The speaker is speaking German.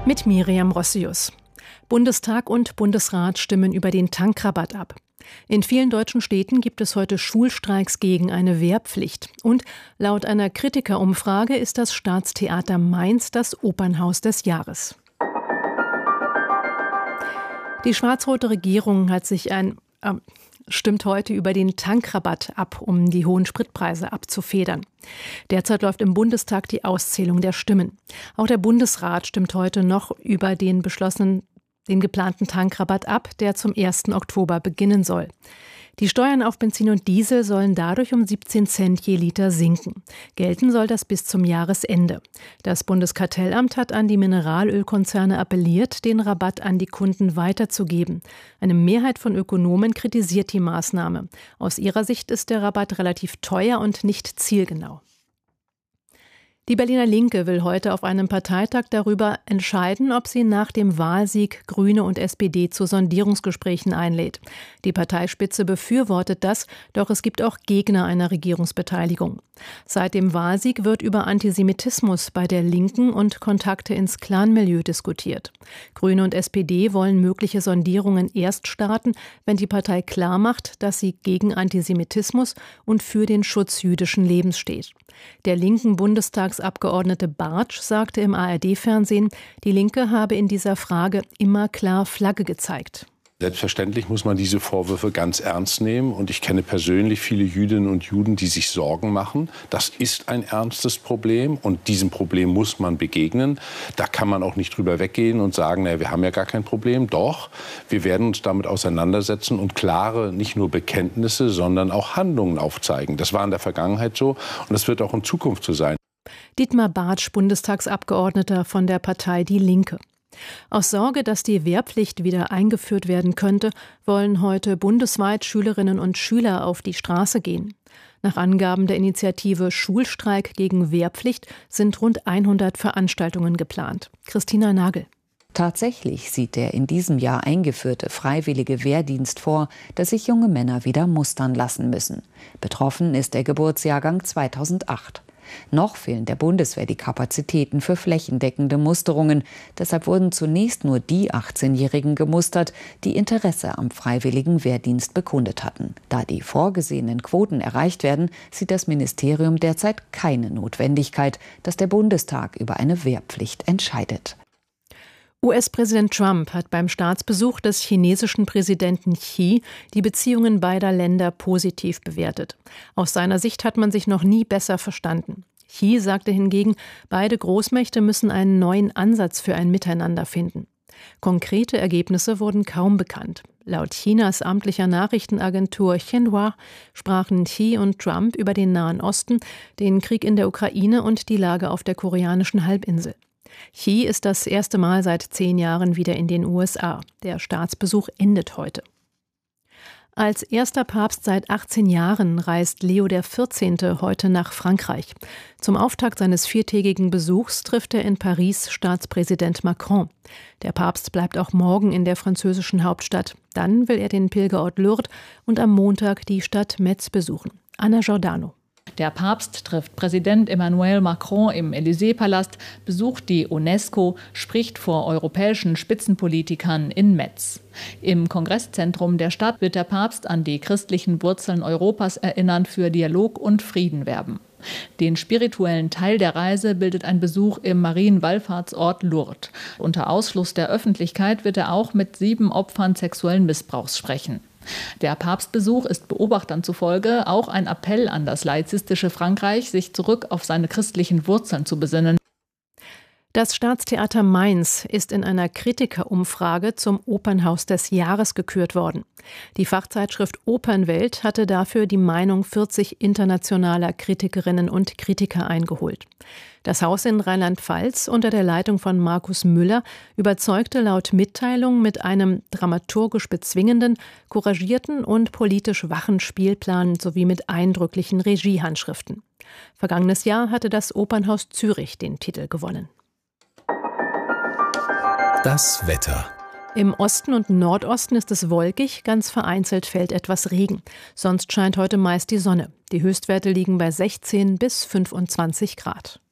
Mit Miriam Rossius. Bundestag und Bundesrat stimmen über den Tankrabatt ab. In vielen deutschen Städten gibt es heute Schulstreiks gegen eine Wehrpflicht. Und laut einer Kritikerumfrage ist das Staatstheater Mainz das Opernhaus des Jahres. Die schwarz-rote Regierung hat sich stimmt heute über den Tankrabatt ab, um die hohen Spritpreise abzufedern. Derzeit läuft im Bundestag die Auszählung der Stimmen. Auch der Bundesrat stimmt heute noch über den geplanten Tankrabatt ab, der zum 1. Oktober beginnen soll. Die Steuern auf Benzin und Diesel sollen dadurch um 17 Cent je Liter sinken. Gelten soll das bis zum Jahresende. Das Bundeskartellamt hat an die Mineralölkonzerne appelliert, den Rabatt an die Kunden weiterzugeben. Eine Mehrheit von Ökonomen kritisiert die Maßnahme. Aus ihrer Sicht ist der Rabatt relativ teuer und nicht zielgenau. Die Berliner Linke will heute auf einem Parteitag darüber entscheiden, ob sie nach dem Wahlsieg Grüne und SPD zu Sondierungsgesprächen einlädt. Die Parteispitze befürwortet das, doch es gibt auch Gegner einer Regierungsbeteiligung. Seit dem Wahlsieg wird über Antisemitismus bei der Linken und Kontakte ins Clanmilieu diskutiert. Grüne und SPD wollen mögliche Sondierungen erst starten, wenn die Partei klarmacht, dass sie gegen Antisemitismus und für den Schutz jüdischen Lebens steht. Der linken Bundestagsabgeordnete Bartsch sagte im ARD-Fernsehen, die Linke habe in dieser Frage immer klar Flagge gezeigt. Selbstverständlich muss man diese Vorwürfe ganz ernst nehmen. Und ich kenne persönlich viele Jüdinnen und Juden, die sich Sorgen machen. Das ist ein ernstes Problem und diesem Problem muss man begegnen. Da kann man auch nicht drüber weggehen und sagen, naja, wir haben ja gar kein Problem. Doch, wir werden uns damit auseinandersetzen und klare, nicht nur Bekenntnisse, sondern auch Handlungen aufzeigen. Das war in der Vergangenheit so und das wird auch in Zukunft so sein. Dietmar Bartsch, Bundestagsabgeordneter von der Partei Die Linke. Aus Sorge, dass die Wehrpflicht wieder eingeführt werden könnte, wollen heute bundesweit Schülerinnen und Schüler auf die Straße gehen. Nach Angaben der Initiative Schulstreik gegen Wehrpflicht sind rund 100 Veranstaltungen geplant. Christina Nagel. Tatsächlich sieht der in diesem Jahr eingeführte freiwillige Wehrdienst vor, dass sich junge Männer wieder mustern lassen müssen. Betroffen ist der Geburtsjahrgang 2008. Noch fehlen der Bundeswehr die Kapazitäten für flächendeckende Musterungen. Deshalb wurden zunächst nur die 18-Jährigen gemustert, die Interesse am freiwilligen Wehrdienst bekundet hatten. Da die vorgesehenen Quoten erreicht werden, sieht das Ministerium derzeit keine Notwendigkeit, dass der Bundestag über eine Wehrpflicht entscheidet. US-Präsident Trump hat beim Staatsbesuch des chinesischen Präsidenten Xi die Beziehungen beider Länder positiv bewertet. Aus seiner Sicht hat man sich noch nie besser verstanden. Xi sagte hingegen, beide Großmächte müssen einen neuen Ansatz für ein Miteinander finden. Konkrete Ergebnisse wurden kaum bekannt. Laut Chinas amtlicher Nachrichtenagentur Xinhua sprachen Xi und Trump über den Nahen Osten, den Krieg in der Ukraine und die Lage auf der koreanischen Halbinsel. Xi ist das erste Mal seit 10 Jahren wieder in den USA. Der Staatsbesuch endet heute. Als erster Papst seit 18 Jahren reist Leo XIV. Heute nach Frankreich. Zum Auftakt seines 4-tägigen Besuchs trifft er in Paris Staatspräsident Macron. Der Papst bleibt auch morgen in der französischen Hauptstadt. Dann will er den Pilgerort Lourdes und am Montag die Stadt Metz besuchen. Anna Giordano. Der Papst trifft Präsident Emmanuel Macron im Élysée-Palast, besucht die UNESCO, spricht vor europäischen Spitzenpolitikern in Metz. Im Kongresszentrum der Stadt wird der Papst an die christlichen Wurzeln Europas erinnern, für Dialog und Frieden werben. Den spirituellen Teil der Reise bildet ein Besuch im Marienwallfahrtsort Lourdes. Unter Ausschluss der Öffentlichkeit wird er auch mit 7 Opfern sexuellen Missbrauchs sprechen. Der Papstbesuch ist Beobachtern zufolge auch ein Appell an das laizistische Frankreich, sich zurück auf seine christlichen Wurzeln zu besinnen. Das Staatstheater Mainz ist in einer Kritikerumfrage zum Opernhaus des Jahres gekürt worden. Die Fachzeitschrift Opernwelt hatte dafür die Meinung 40 internationaler Kritikerinnen und Kritiker eingeholt. Das Haus in Rheinland-Pfalz unter der Leitung von Markus Müller überzeugte laut Mitteilung mit einem dramaturgisch bezwingenden, couragierten und politisch wachen Spielplan sowie mit eindrücklichen Regiehandschriften. Vergangenes Jahr hatte das Opernhaus Zürich den Titel gewonnen. Das Wetter. Im Osten und Nordosten ist es wolkig, ganz vereinzelt fällt etwas Regen. Sonst scheint heute meist die Sonne. Die Höchstwerte liegen bei 16 bis 25 Grad.